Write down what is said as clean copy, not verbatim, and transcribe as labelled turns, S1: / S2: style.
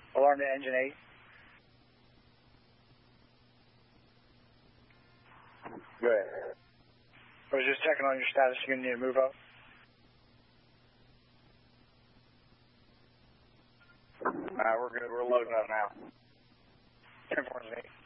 S1: Alarm to engine 8.
S2: Good.
S1: I was just checking on your status. You're going to need to move up.
S2: We're good. We're loading up now.
S1: 10-4 engine 8.